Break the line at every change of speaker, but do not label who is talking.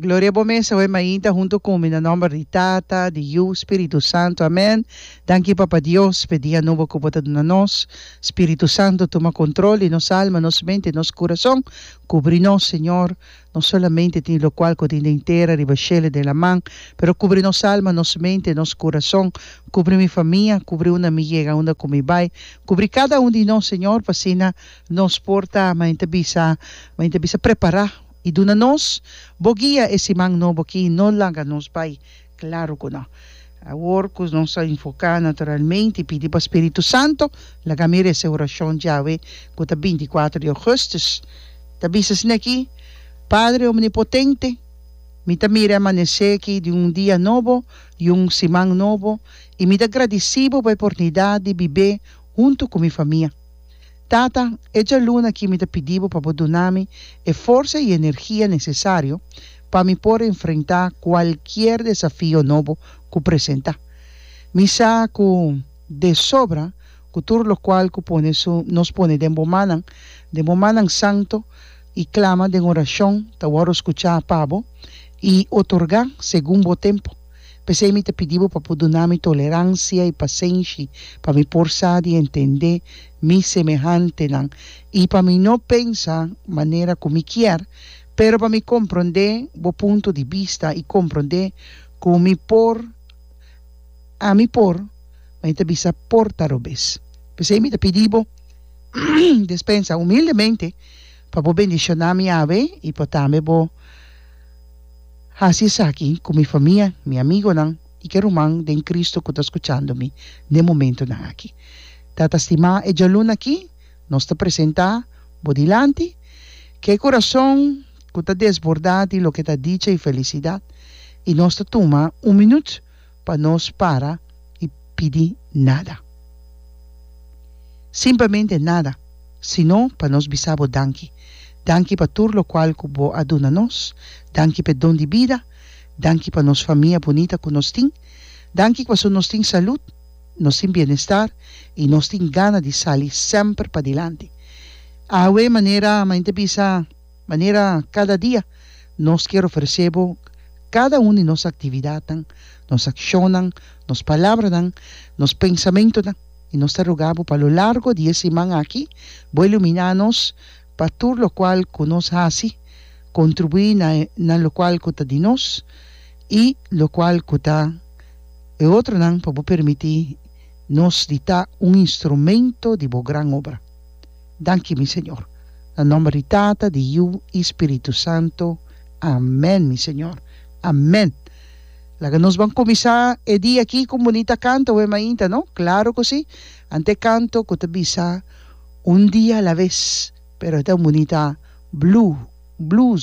Gloria a bomesa, we mainta junto com o nome de Tata, de Yu, Espírito Santo, amém. Danke, Papa Dios, pedia novo cubota na nós. Espírito Santo, toma controle, nos alma, nos mente, nos coração. Cubri-nos, Senhor, não solamente tem lo qual cotina inteira, ribachele de la man, pero cubri nos alma, nos mente, nos coração. Cubri minha família, cubri uma amiga, uma com mi bai. Cubri cada de nós, Senhor, para nos porta, mainta bisa preparar. E duna nos, bogia esse man novo aqui, não langa nos pai, claro que não. Agora que nós enfocar naturalmente, pedir para o Espírito Santo, lagamir essa oração de Yahweh, que está 24 de agosto. Está assim aqui, Padre Omnipotente, me mira amanhecer aqui de dia novo, de semana novo, e me agradecido pela oportunidade de viver junto com minha família. Tata, ella luna que me pediu para donar-me a força e energia necessária para me poder enfrentar qualquer desafio novo que apresenta. Me saco de sobra, que tudo o qual nos põe de momanan santo e clama de oração, para escuchar a pavo e otorgar segundo o tempo. Pensei me pediu para donar-me tolerância e paciência, para me forçar de entender mi semejante e para me não pensar maneira como quer, pero para me compreender o ponto de vista e compreender como me por mas bisa portar o bes. Pensei me pediu despensa humildemente para bendicionar minha ave e para também assim aqui com minha família, meu amigo e que irmão de Cristo que está escutando-me no momento aqui. Tata estima e jaluna aqui, nós te apresentar bodilante, que coração que está desbordado e o que está dicha e felicidade, e nós te toma minuto para nós parar e pedir nada. Simplesmente nada, senão para nós bisabo danke. Danke para tudo o qual que bo aduna nós, danke para dom de vida, danke para nossa família bonita que nós temos, danke para nós temos saúde, nós temos bem-estar e nós temos gana de sair sempre para adiante. A maneira cada dia, nós queremos oferecer cada de nossas atividades, nossas ações, nossas palavras, nossos pensamentos, e nós te rogamos para o largo de esse semana aqui, vou iluminar-nos para tudo o qual que nós fazemos, contribuir na lo qual que está de nós, e lo qual que está e outro não para permitir nos ditar instrumento de boa grande obra. Danke, meu Senhor. No nome de Tata, de Yu e Espírito Santo. Amém, meu Senhor. Amém. Laga nós vamos começar o dia aqui com bonita canto, mainta, não? Claro que sim. Ante canto que te bisa dia a la vez, pero esta bonita blues